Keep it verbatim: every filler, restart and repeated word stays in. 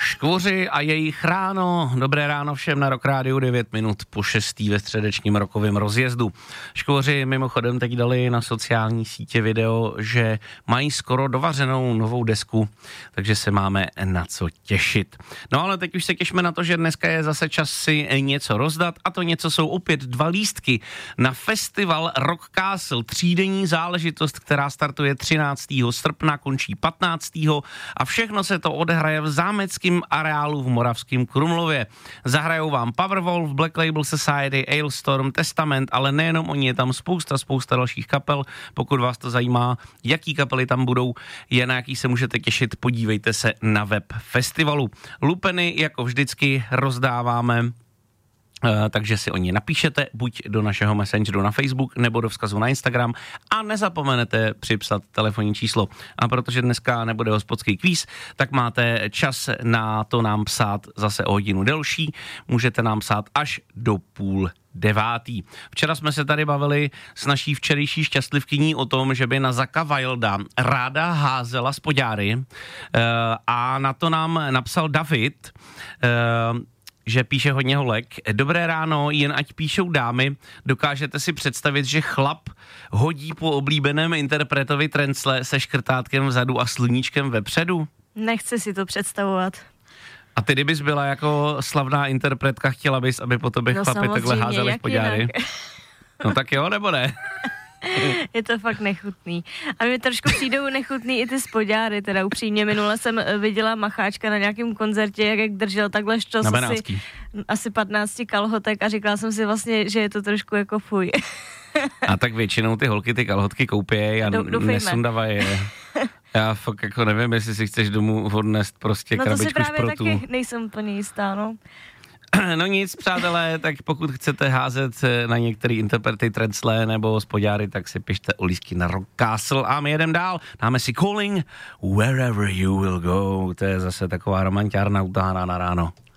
Škvoři a jejich ráno. Dobré ráno všem na Rock Rádiu, devět minut po šestý ve středečním rokovém rozjezdu. Škvoři mimochodem teď dali na sociální sítě video, že mají skoro dovařenou novou desku, takže se máme na co těšit. No ale teď už se těšíme na to, že dneska je zase čas si něco rozdat, a to něco jsou opět dva lístky na festival Rock Castle, třídenní záležitost, která startuje třináctého srpna, končí patnáctého a všechno se to odehraje v zámeckém areálu v Moravském Krumlově. Zahrajou vám Powerwolf, Black Label Society, Ailstorm, Testament, ale nejenom oni, je tam spousta, spousta dalších kapel. Pokud vás to zajímá, jaký kapely tam budou, je na jaký se můžete těšit, podívejte se na web festivalu. Lupeny jako vždycky rozdáváme, Uh, takže si o ní napíšete, buď do našeho messengeru na Facebook, nebo do vzkazu na Instagram a nezapomenete připsat telefonní číslo. A protože dneska nebude hospodský kvíz, tak máte čas na to nám psát zase o hodinu delší. Můžete nám psát až do půl devátý. Včera jsme se tady bavili s naší včerejší šťastlivkyní o tom, že by na Zaka Wilda ráda házela spodňáry, uh, a na to nám napsal David, uh, že píše hodně holek. Dobré ráno, jen ať píšou dámy, dokážete si představit, že chlap hodí po oblíbeném interpretovi trencle se škrtátkem vzadu a sluníčkem vepředu? Nechci si to představovat. A ty, kdybys byla jako slavná interpretka, chtěla bys, aby po tobě no chlapi takhle házeli spodňáry? No tak jo, nebo ne? Je to fakt nechutný. A mi trošku přijdou nechutný i ty spodňáry, teda upřímně. Minule jsem viděla Macháčka na nějakém koncertě, jak držel takhle štos asi, asi patnáct kalhotek a říkala jsem si vlastně, že je to trošku jako fuj. A tak většinou ty holky ty kalhotky koupějí a nesundávají je. Já fakt jako nevím, jestli si chceš domů odnést prostě no krabičku šprotů. No to si právě taky nejsem úplně jistá, no. No nic, přátelé, tak pokud chcete házet na některý interprety trencle nebo spodňáry, tak si pište o lístky na Rock Castle a my jedem dál. Dáme si Calling Wherever You Will Go. To je zase taková romantiárna utáhaná na ráno.